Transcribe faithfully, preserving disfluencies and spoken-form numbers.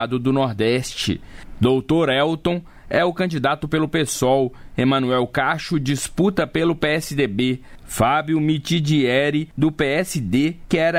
do Nordeste. Doutor Elton é o candidato pelo PSOL. Emanuel Cacho disputa pelo P S D B. Fábio Mitidieri, do P S D, quer